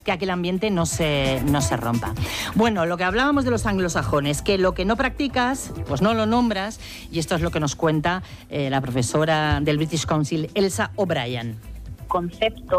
que aquel ambiente no se rompa. Bueno, lo que hablábamos de los anglosajones, que lo que no practicas, pues no lo nombras, y esto es lo que nos cuenta la profesora del British Council, Elsa O'Brien. Concepto